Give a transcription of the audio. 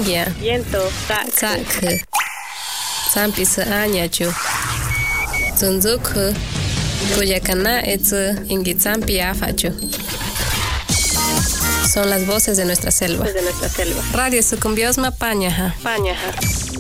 Ingia. Viento, Sak. Zampi se añachu. Zunzuk. Cuyacana etze ingi zampi afachu. Son las voces de nuestra selva. de nuestra selva. Radio Sucumbiosma Pañaja. Pañaja.